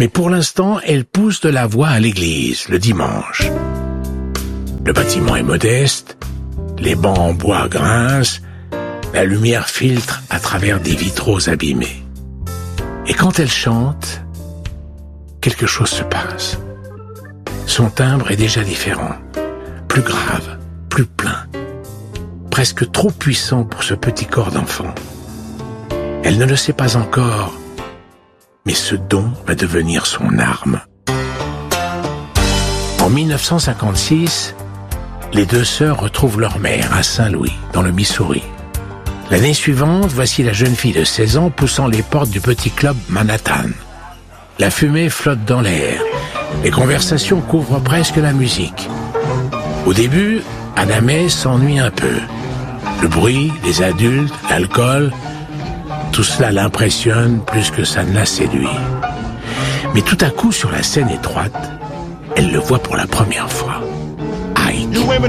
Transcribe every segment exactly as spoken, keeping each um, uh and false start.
Mais pour l'instant, elle pousse de la voix à l'église, le dimanche. Le bâtiment est modeste, les bancs en bois grincent, la lumière filtre à travers des vitraux abîmés. Et quand elle chante, quelque chose se passe. Son timbre est déjà différent, plus grave, plus plein, presque trop puissant pour ce petit corps d'enfant. Elle ne le sait pas encore, mais ce don va devenir son arme. En mille neuf cent cinquante-six, les deux sœurs retrouvent leur mère à Saint-Louis, dans le Missouri. L'année suivante, voici la jeune fille de seize ans poussant les portes du petit club Manhattan. La fumée flotte dans l'air. Les conversations couvrent presque la musique. Au début, Anna May s'ennuie un peu. Le bruit, les adultes, l'alcool, tout cela l'impressionne plus que ça ne la séduit. Mais tout à coup, sur la scène étroite, elle le voit pour la première fois. Ike.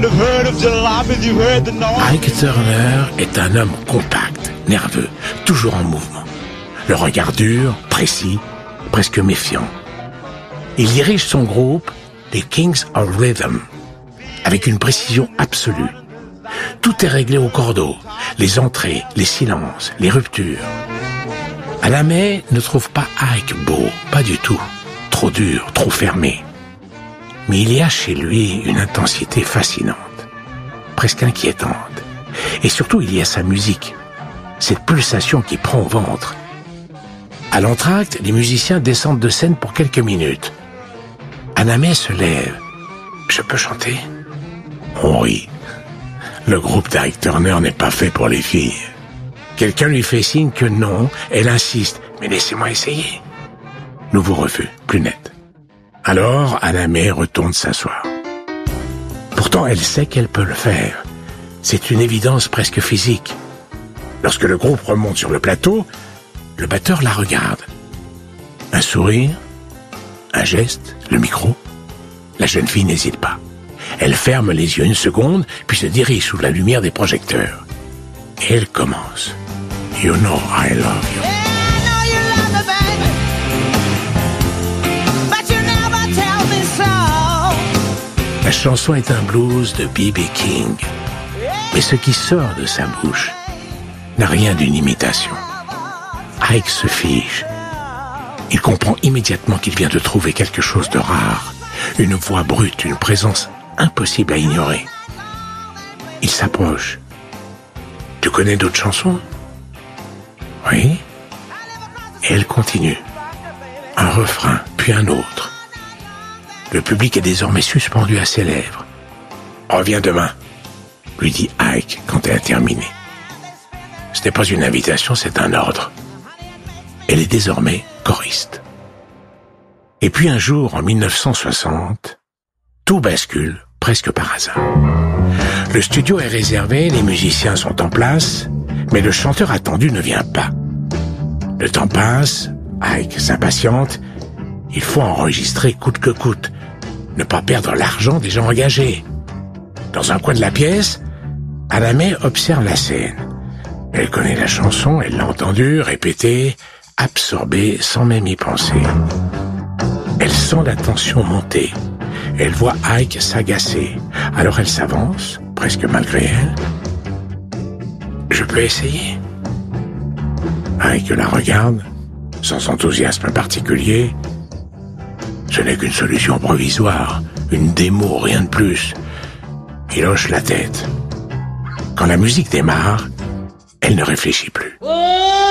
Ike Turner est un homme compact, nerveux, toujours en mouvement. Le regard dur, précis, presque méfiant. Il dirige son groupe, les Kings of Rhythm, avec une précision absolue. Tout est réglé au cordeau, les entrées, les silences, les ruptures. Anna May ne trouve pas Ike beau, pas du tout, trop dur, trop fermé. Mais il y a chez lui une intensité fascinante, presque inquiétante. Et surtout, il y a sa musique, cette pulsation qui prend au ventre. À l'entracte, les musiciens descendent de scène pour quelques minutes. Anna May se lève. « Je peux chanter ?» On rit. Le groupe d'Ike Turner n'est pas fait pour les filles. Quelqu'un lui fait signe que non. Elle insiste. « Mais laissez-moi essayer. » Nouveau refus, plus net. Alors, Anna May retourne s'asseoir. Pourtant, elle sait qu'elle peut le faire. C'est une évidence presque physique. Lorsque le groupe remonte sur le plateau, le batteur la regarde. Un sourire, un geste, le micro. La jeune fille n'hésite pas. Elle ferme les yeux une seconde, puis se dirige sous la lumière des projecteurs. Et elle commence. You know I love you. La chanson est un blues de B B King. Mais ce qui sort de sa bouche n'a rien d'une imitation. Ike se fige. Il comprend immédiatement qu'il vient de trouver quelque chose de rare. Une voix brute, une présence impossible à ignorer. Il s'approche. « Tu connais d'autres chansons ?»« Oui. » Et elle continue. Un refrain, puis un autre. Le public est désormais suspendu à ses lèvres. « Reviens demain », lui dit Ike quand elle a terminé. Ce n'est pas une invitation, c'est un ordre. Elle est désormais choriste. Et puis un jour, en mille neuf cent soixante, tout bascule presque par hasard. Le studio est réservé, les musiciens sont en place, mais le chanteur attendu ne vient pas. Le temps passe, Ike s'impatiente, il faut enregistrer coûte que coûte, ne pas perdre l'argent déjà engagé. Dans un coin de la pièce, Anna May observe la scène. Elle connaît la chanson, elle l'a entendue, répétée, absorbée sans même y penser. Elle sent la tension monter. Elle voit Ike s'agacer. Alors elle s'avance, presque malgré elle. « Je peux essayer ?» Ike la regarde, sans enthousiasme particulier. Ce n'est qu'une solution provisoire, une démo, rien de plus. Il hoche la tête. Quand la musique démarre, elle ne réfléchit plus.